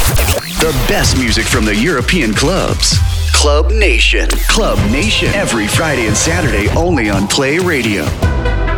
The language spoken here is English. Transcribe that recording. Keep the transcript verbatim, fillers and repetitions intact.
The best music from the European clubs. Club Nation. Club Nation. Every Friday and Saturday only on Play Radio.